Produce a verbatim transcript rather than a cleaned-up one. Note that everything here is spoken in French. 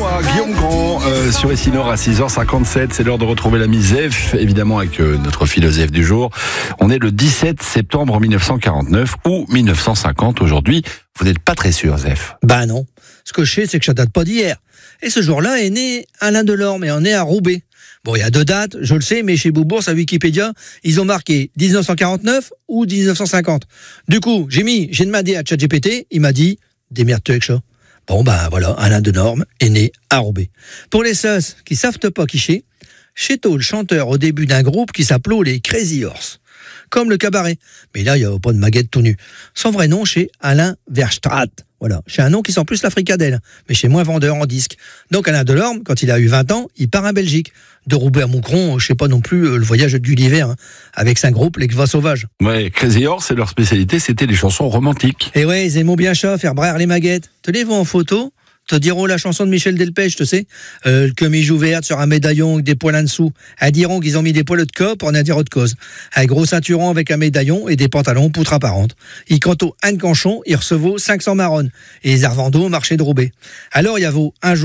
moi, Guillaume Grand, euh, sur Essinor à six heures cinquante-sept. C'est l'heure de retrouver l'ami Zef, évidemment avec euh, notre philosophe du jour. On est le dix-sept septembre mille neuf cent quarante-neuf ou mille neuf cent cinquante aujourd'hui. Vous n'êtes pas très sûr, Zef? Ben non. Ce que je sais, c'est que ça date pas d'hier. Et ce jour-là est né Alain Delorme et on est à Roubaix. Bon, il y a deux dates, je le sais, mais chez Boubourse, à Wikipédia, ils ont marqué dix-neuf cent quarante-neuf ou dix-neuf cent cinquante. Du coup, j'ai mis, j'ai demandé à ChatGPT, il m'a dit, démerde-toi avec ça. Bon, ben voilà, Alain Delorme est né à Roubaix. Pour les seuls qui savent pas qui c'est, Chéto, le chanteur au début d'un groupe qui s'appelait les Crazy Horse. Comme le cabaret. Mais là, il n'y a pas de maguette tout nu. Son vrai nom, c'est Alain Verstraat. Voilà. C'est un nom qui sent plus la fricadelle, mais chez moins vendeur en disque. Donc Alain Delorme, quand il a eu vingt ans, il part en Belgique. De Roubaix à Moucron, je sais pas non plus, euh, le voyage de Gulliver, hein, avec son groupe, les Gvas Sauvages. Ouais, Crazy Horse, c'est leur spécialité, c'était les chansons romantiques. Et ouais, ils aimaient bien ça, faire braire les maguettes. Te les vois en photo, te diront la chanson de Michel Delpech, tu sais, euh, comme il joue verte sur un médaillon avec des poils en dessous. Elles diront qu'ils ont mis des poils de cop pour en dire autre cause. Un gros ceinturon avec un médaillon et des pantalons poutre apparente. Ils canto Anne Canchon, ils recevaient cinq cents marronnes. Et les Arvando au marché de Roubaix. Alors, il y avait un jour